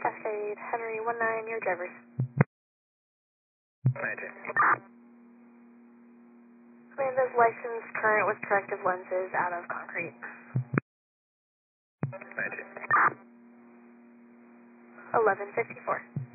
Cascade Henry 19, your drivers. 19. Amanda's license current with corrective lenses out of concrete. 19. 1154.